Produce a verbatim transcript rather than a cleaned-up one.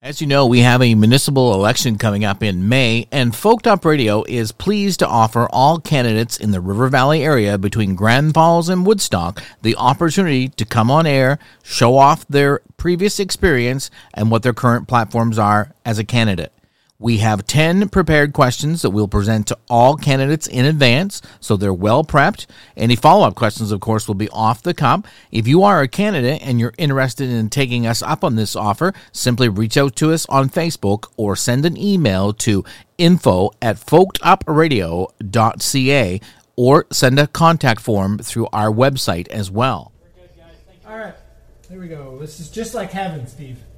As you know, we have a municipal election coming up in May, and Folked Up Radio is pleased to offer all candidates in the River Valley area between Grand Falls and Woodstock the opportunity to come on air, show off their previous experience, and what their current platforms are as a candidate. We have ten prepared questions that we'll present to all candidates in advance, so they're well prepped. Any follow-up questions, of course, will be off the cup. If you are a candidate and you're interested in taking us up on this offer, simply reach out to us on Facebook or send an email to info at folked up radio dot c a or send a contact form through our website as well. All right, here we go. This is just like heaven, Steve.